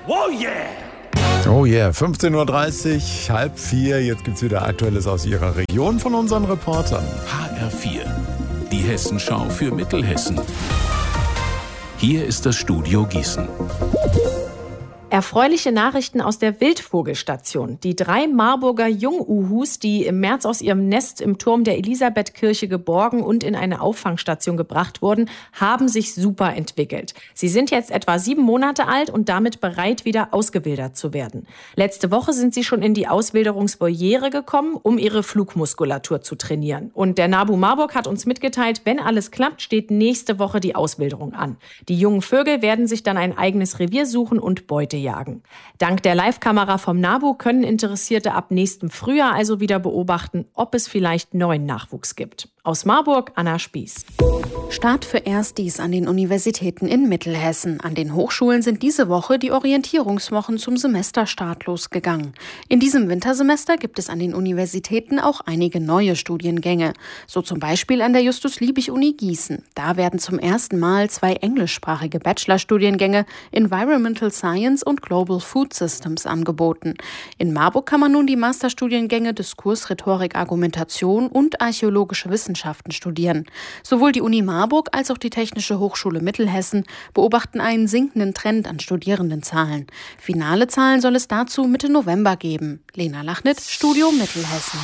Oh yeah! Oh yeah, 15.30 Uhr, halb 4. Jetzt gibt's wieder Aktuelles aus Ihrer Region von unseren Reportern. HR4, die Hessenschau für Mittelhessen. Hier ist das Studio Gießen. Erfreuliche Nachrichten aus der Wildvogelstation. Die 3 Marburger Junguhus, die im März aus ihrem Nest im Turm der Elisabethkirche geborgen und in eine Auffangstation gebracht wurden, haben sich super entwickelt. Sie sind jetzt etwa 7 Monate alt und damit bereit, wieder ausgewildert zu werden. Letzte Woche sind sie schon in die Auswilderungsvoliere gekommen, um ihre Flugmuskulatur zu trainieren. Und der NABU Marburg hat uns mitgeteilt, wenn alles klappt, steht nächste Woche die Auswilderung an. Die jungen Vögel werden sich dann ein eigenes Revier suchen und Beute jagen. Dank der Live-Kamera vom NABU können Interessierte ab nächstem Frühjahr also wieder beobachten, ob es vielleicht neuen Nachwuchs gibt. Aus Marburg, Anna Spieß. Start für Erstis an den Universitäten in Mittelhessen. An den Hochschulen sind diese Woche die Orientierungswochen zum Semesterstart losgegangen. In diesem Wintersemester gibt es an den Universitäten auch einige neue Studiengänge. So zum Beispiel an der Justus-Liebig-Uni Gießen. Da werden zum ersten Mal 2 englischsprachige Bachelorstudiengänge Environmental Science und Global Food Systems angeboten. In Marburg kann man nun die Masterstudiengänge Diskurs, Rhetorik, Argumentation und Archäologische Wissenschaften studieren. Sowohl die Uni Marburg als auch die Technische Hochschule Mittelhessen beobachten einen sinkenden Trend an Studierendenzahlen. Finale Zahlen soll es dazu Mitte November geben. Lena Lachnit, Studio Mittelhessen.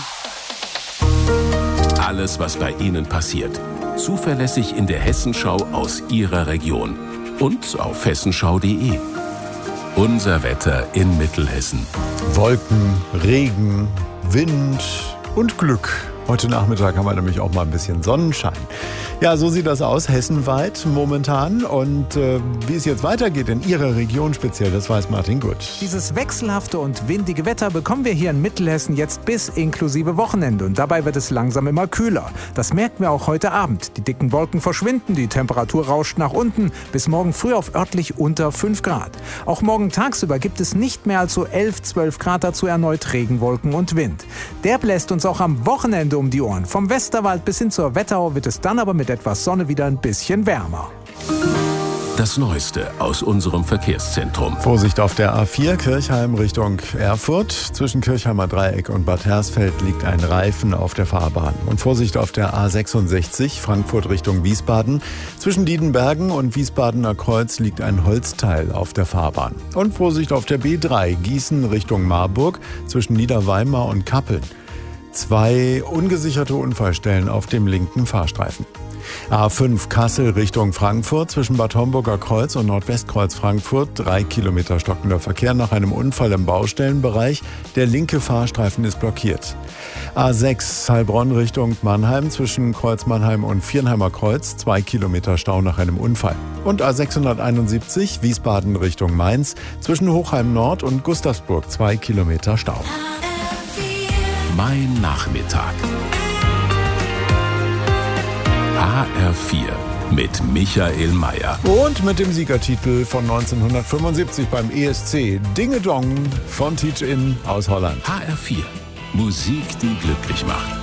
Alles, was bei Ihnen passiert. Zuverlässig in der Hessenschau aus Ihrer Region. Und auf hessenschau.de. Unser Wetter in Mittelhessen. Wolken, Regen, Wind und Glück. Heute Nachmittag haben wir nämlich auch mal ein bisschen Sonnenschein. Ja, so sieht das aus, hessenweit momentan. Und wie es jetzt weitergeht in Ihrer Region speziell, das weiß Martin Gut. Dieses wechselhafte und windige Wetter bekommen wir hier in Mittelhessen jetzt bis inklusive Wochenende. Und dabei wird es langsam immer kühler. Das merken wir auch heute Abend. Die dicken Wolken verschwinden, die Temperatur rauscht nach unten, bis morgen früh auf örtlich unter 5 Grad. Auch morgen tagsüber gibt es nicht mehr als so 11, 12 Grad, dazu erneut Regenwolken und Wind. Der bläst uns auch am Wochenende um die Ohren. Vom Westerwald bis hin zur Wetterau wird es dann aber mit etwas Sonne wieder ein bisschen wärmer. Das Neueste aus unserem Verkehrszentrum. Vorsicht auf der A4 Kirchheim Richtung Erfurt. Zwischen Kirchheimer Dreieck und Bad Hersfeld liegt ein Reifen auf der Fahrbahn. Und Vorsicht auf der A66 Frankfurt Richtung Wiesbaden. Zwischen Diedenbergen und Wiesbadener Kreuz liegt ein Holzteil auf der Fahrbahn. Und Vorsicht auf der B3 Gießen Richtung Marburg zwischen Niederweimar und Kappeln. 2 ungesicherte Unfallstellen auf dem linken Fahrstreifen. A5 Kassel Richtung Frankfurt zwischen Bad Homburger Kreuz und Nordwestkreuz Frankfurt. 3 Kilometer stockender Verkehr nach einem Unfall im Baustellenbereich. Der linke Fahrstreifen ist blockiert. A6 Heilbronn Richtung Mannheim zwischen Kreuz Mannheim und Viernheimer Kreuz. 2 Kilometer Stau nach einem Unfall. Und A671 Wiesbaden Richtung Mainz zwischen Hochheim Nord und Gustavsburg. 2 Kilometer Stau. Mein Nachmittag. HR4 mit Michael Mayer. Und mit dem Siegertitel von 1975 beim ESC Dinge Dong von Teach In aus Holland. HR4. Musik, die glücklich macht.